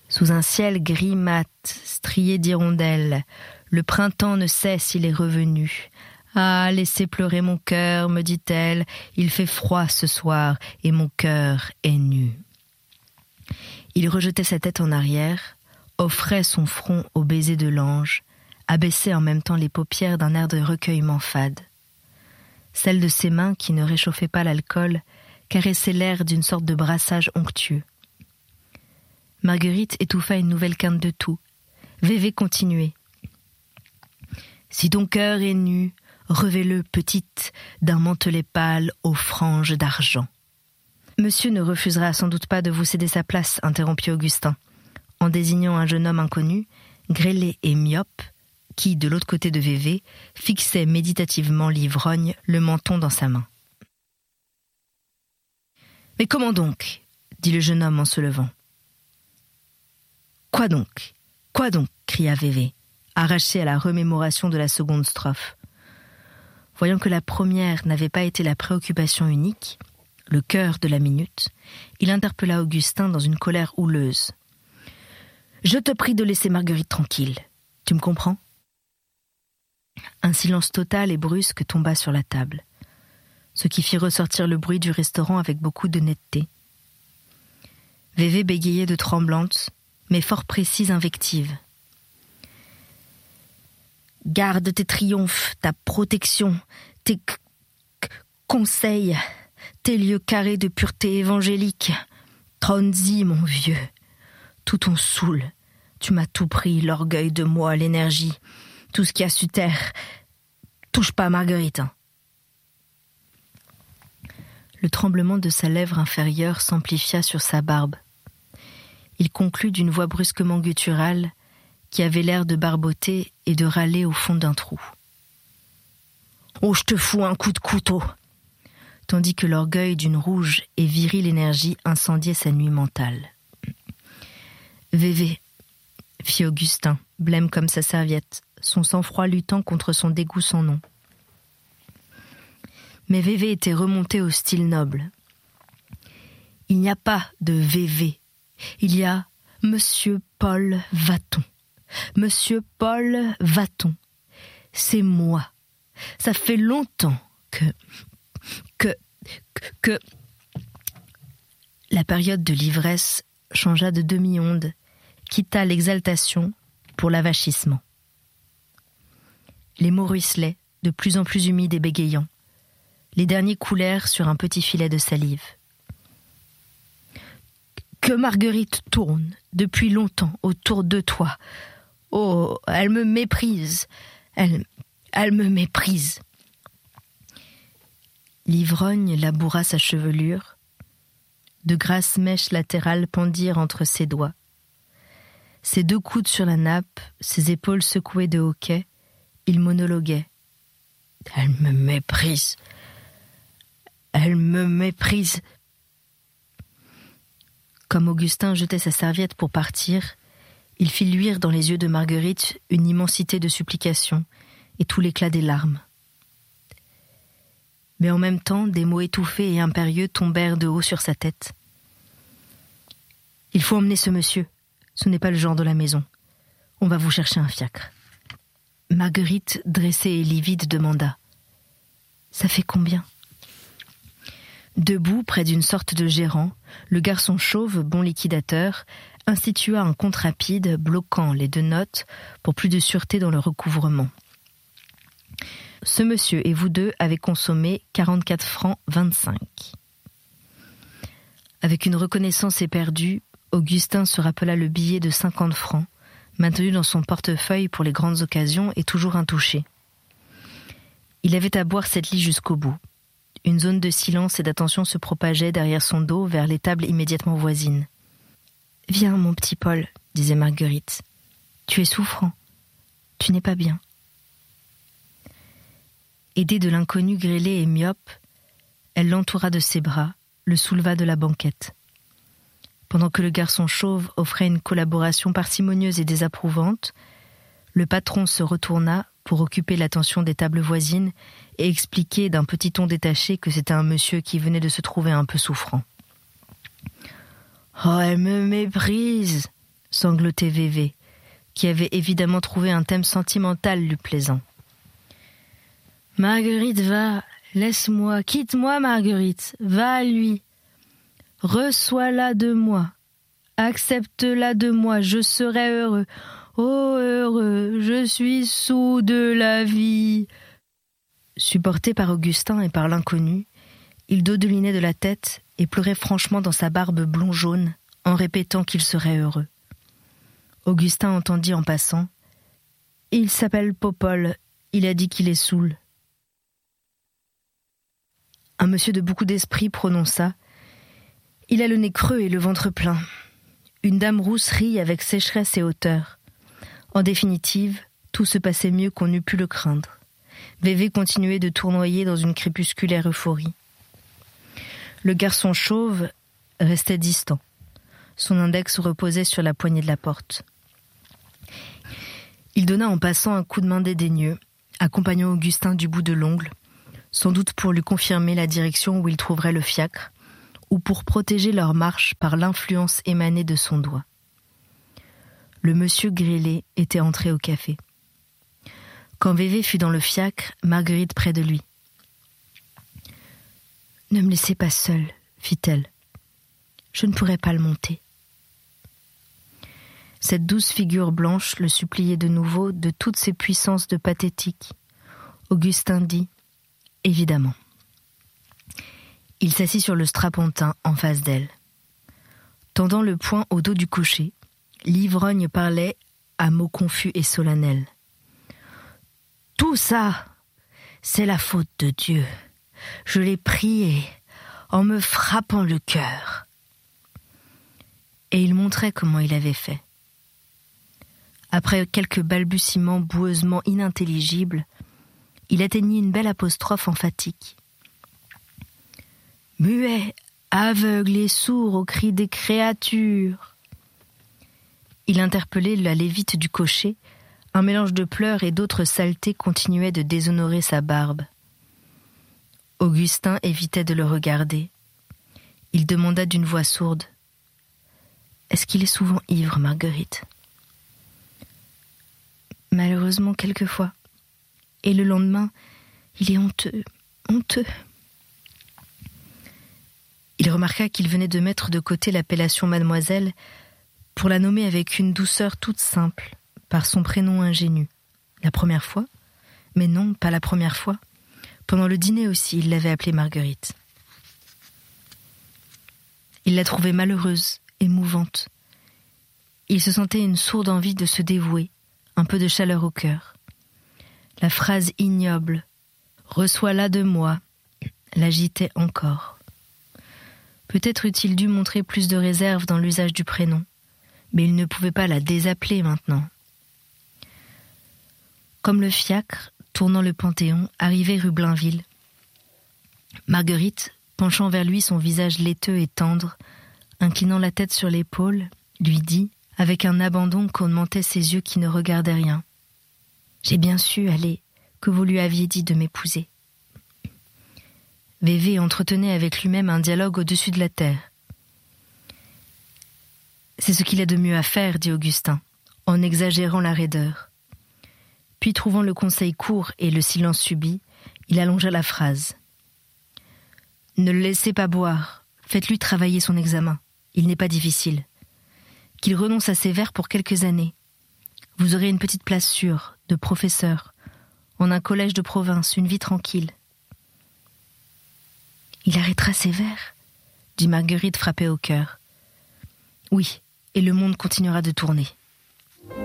Sous un ciel gris mat, strié d'hirondelles, le printemps ne sait s'il est revenu. Ah, laissez pleurer mon cœur, me dit-elle, il fait froid ce soir et mon cœur est nu. Il rejetait sa tête en arrière, offrait son front au baiser de l'ange, abaissait en même temps les paupières d'un air de recueillement fade. Celle de ses mains, qui ne réchauffaient pas l'alcool, caressait l'air d'une sorte de brassage onctueux. Marguerite étouffa une nouvelle quinte de toux. Vévé continuait. « Si ton cœur est nu, revêt-le petite d'un mantelet pâle aux franges d'argent. » « Monsieur ne refusera sans doute pas de vous céder sa place, » interrompit Augustin, en désignant un jeune homme inconnu, grêlé et myope, qui, de l'autre côté de Vévé, fixait méditativement l'ivrogne, le menton dans sa main. « Mais comment donc ?» dit le jeune homme en se levant. « Quoi donc ? Quoi donc ?» cria Vévé, arraché à la remémoration de la seconde strophe. Voyant que la première n'avait pas été la préoccupation unique, le cœur de la minute, il interpella Augustin dans une colère houleuse. « Je te prie de laisser Marguerite tranquille. Tu me comprends ?» Un silence total et brusque tomba sur la table, ce qui fit ressortir le bruit du restaurant avec beaucoup de netteté. Vévé bégayait de tremblantes, mais fort précises invectives. « Garde tes triomphes, ta protection, tes conseils, tes lieux carrés de pureté évangélique. Trône-y, mon vieux. Tout ton saoule. Tu m'as tout pris, l'orgueil de moi, l'énergie, tout ce qui a su taire. Touche pas à Marguerite. » Le tremblement de sa lèvre inférieure s'amplifia sur sa barbe. Il conclut d'une voix brusquement gutturale qui avait l'air de barboter et de râler au fond d'un trou. « Oh, je te fous un coup de couteau !» tandis que l'orgueil d'une rouge et virile énergie incendiait sa nuit mentale. « Vévé !» fit Augustin, blême comme sa serviette, son sang-froid luttant contre son dégoût sans nom. Mais Vévé était remonté au style noble. « Il n'y a pas de Vévé. Il y a Monsieur Paul Vaton. Monsieur Paul Vaton. C'est moi. Ça fait longtemps que... La période de l'ivresse changea de demi-onde, quitta l'exaltation pour l'avachissement. Les mots ruisselaient, de plus en plus humides et bégayants. Les derniers coulèrent sur un petit filet de salive. Que Marguerite tourne depuis longtemps autour de toi. Oh, elle me méprise. Elle me méprise. L'ivrogne laboura sa chevelure. De grasses mèches latérales pendirent entre ses doigts. Ses deux coudes sur la nappe, ses épaules secouées de hoquet, il monologuait. « Elle me méprise. Elle me méprise. » Comme Augustin jetait sa serviette pour partir, il fit luire dans les yeux de Marguerite une immensité de supplication et tout l'éclat des larmes. Mais en même temps, des mots étouffés et impérieux tombèrent de haut sur sa tête. « Il faut emmener ce monsieur. Ce n'est pas le genre de la maison. On va vous chercher un fiacre. » Marguerite, dressée et livide, demanda. « Ça fait combien ?» Debout, près d'une sorte de gérant, le garçon chauve, bon liquidateur, institua un compte rapide, bloquant les deux notes pour plus de sûreté dans le recouvrement. Ce monsieur et vous deux avez consommé 44 francs 25. Avec une reconnaissance éperdue, Augustin se rappela le billet de 50 francs, maintenu dans son portefeuille pour les grandes occasions et toujours intouché. Il avait à boire cette lie jusqu'au bout. Une zone de silence et d'attention se propageait derrière son dos vers les tables immédiatement voisines. « Viens, mon petit Paul, » disait Marguerite. « Tu es souffrant. Tu n'es pas bien. » Aidée de l'inconnu grêlé et myope, elle l'entoura de ses bras, le souleva de la banquette. Pendant que le garçon chauve offrait une collaboration parcimonieuse et désapprouvante, le patron se retourna pour occuper l'attention des tables voisines et expliquer d'un petit ton détaché que c'était un monsieur qui venait de se trouver un peu souffrant. « Oh, elle me méprise !» sanglotait Vévé, qui avait évidemment trouvé un thème sentimental lui plaisant. « Marguerite, va, laisse-moi, quitte-moi, Marguerite, va à lui. Reçois-la de moi, accepte-la de moi, je serai heureux. Oh, heureux, je suis soûl de la vie. » Supporté par Augustin et par l'inconnu, il dodelinait de la tête et pleurait franchement dans sa barbe blond-jaune en répétant qu'il serait heureux. Augustin entendit en passant « Il s'appelle Popol, il a dit qu'il est saoul. » Un monsieur de beaucoup d'esprit prononça « Il a le nez creux et le ventre plein. » Une dame rousse rit avec sécheresse et hauteur. En définitive, tout se passait mieux qu'on eût pu le craindre. Vévé continuait de tournoyer dans une crépusculaire euphorie. Le garçon chauve restait distant. Son index reposait sur la poignée de la porte. Il donna en passant un coup de main dédaigneux, accompagnant Augustin du bout de l'ongle, sans doute pour lui confirmer la direction où il trouverait le fiacre, ou pour protéger leur marche par l'influence émanée de son doigt. Le monsieur grêlé était entré au café. Quand Vévé fut dans le fiacre, Marguerite près de lui. « Ne me laissez pas seule, fit-elle. Je ne pourrais pas le monter. » Cette douce figure blanche le suppliait de nouveau de toutes ses puissances de pathétique. Augustin dit « Évidemment. » Il s'assit sur le strapontin en face d'elle. Tendant le poing au dos du cocher, l'ivrogne parlait à mots confus et solennels. « Tout ça, c'est la faute de Dieu. Je l'ai prié en me frappant le cœur. » Et il montrait comment il avait fait. Après quelques balbutiements boueusement inintelligibles, il atteignit une belle apostrophe emphatique. « Muet, aveugle et sourd aux cris des créatures !» Il interpellait la lévite du cocher. Un mélange de pleurs et d'autres saletés continuait de déshonorer sa barbe. Augustin évitait de le regarder. Il demanda d'une voix sourde. « Est-ce qu'il est souvent ivre, Marguerite ?» « Malheureusement, quelquefois. Et le lendemain, il est honteux, honteux. » Il remarqua qu'il venait de mettre de côté l'appellation mademoiselle pour la nommer avec une douceur toute simple, par son prénom ingénu. La première fois ? Mais non, pas la première fois. Pendant le dîner aussi, il l'avait appelée Marguerite. Il la trouvait malheureuse, émouvante. Il se sentait une sourde envie de se dévouer, un peu de chaleur au cœur. La phrase ignoble « Reçois-la de moi » l'agitait encore. Peut-être eût-il dû montrer plus de réserve dans l'usage du prénom, mais il ne pouvait pas la désappeler maintenant. Comme le fiacre, tournant le Panthéon, arrivait rue Blainville. Marguerite, penchant vers lui son visage laiteux et tendre, inclinant la tête sur l'épaule, lui dit, avec un abandon qu'augmentaient ses yeux qui ne regardaient rien. « J'ai bien su, allez, que vous lui aviez dit de m'épouser. » Vévé entretenait avec lui-même un dialogue au-dessus de la terre. « C'est ce qu'il a de mieux à faire, dit Augustin, en exagérant la raideur. Puis, trouvant le conseil court et le silence subit, il allongea la phrase. « Ne le laissez pas boire, faites-lui travailler son examen, il n'est pas difficile. Qu'il renonce à ses vers pour quelques années. Vous aurez une petite place sûre, de professeur, en un collège de province, une vie tranquille. » « Il arrêtera ses vers ?» dit Marguerite frappée au cœur. « Oui, et le monde continuera de tourner. »